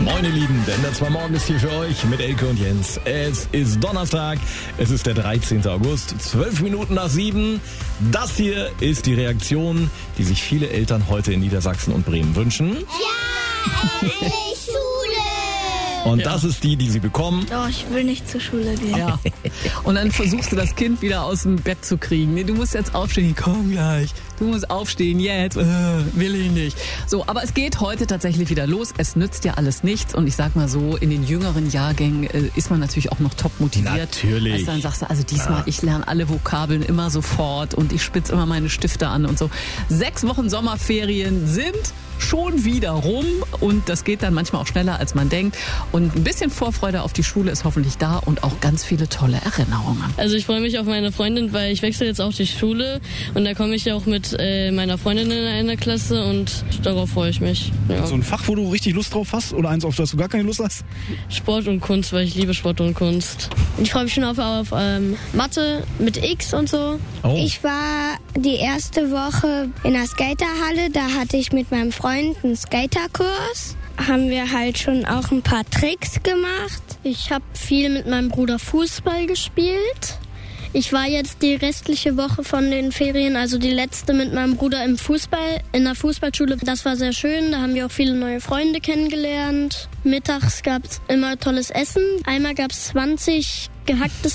Moin ihr Lieben, denn das war morgen ist hier für euch mit Elke und Jens. Es ist Donnerstag, es ist der 13. August, 12 Minuten nach 7. Das hier ist die Reaktion, die sich viele Eltern heute in Niedersachsen und Bremen wünschen. Ja, endlich Schule! Und das ist die sie bekommen. Doch, ich will nicht zur Schule gehen. Ja. Und dann versuchst du das Kind wieder aus dem Bett zu kriegen. Nee, du musst jetzt aufstehen, komm gleich. Du musst aufstehen, jetzt, will ich nicht. So, aber es geht heute tatsächlich wieder los. Es nützt ja alles nichts. Und ich sag mal so, in den jüngeren Jahrgängen ist man natürlich auch noch top motiviert. Natürlich. Also dann sagst du, also diesmal, ich lerne alle Vokabeln immer sofort und ich spitze immer meine Stifte an und so. 6 Wochen Sommerferien sind schon wieder rum und das geht dann manchmal auch schneller, als man denkt. Und ein bisschen Vorfreude auf die Schule ist hoffentlich da und auch ganz viele tolle Erinnerungen. Also ich freue mich auf meine Freundin, weil ich wechsle jetzt auch die Schule und da komme ich ja auch mit meiner Freundin in einer Klasse und darauf freue ich mich. Ja. So ein Fach, wo du richtig Lust drauf hast oder eins, auf das du gar keine Lust hast? Sport und Kunst, weil ich liebe Sport und Kunst. Ich freue mich schon auf Mathe mit X und so. Oh. Ich war die erste Woche in der Skaterhalle, da hatte ich mit meinem Freund einen Skaterkurs. Haben wir halt schon auch ein paar Tricks gemacht. Ich habe viel mit meinem Bruder Fußball gespielt. Ich war jetzt die restliche Woche von den Ferien, also die letzte mit meinem Bruder in der Fußballschule. Das war sehr schön, da haben wir auch viele neue Freunde kennengelernt. Mittags gab es immer tolles Essen. Einmal gab es 20 gehacktes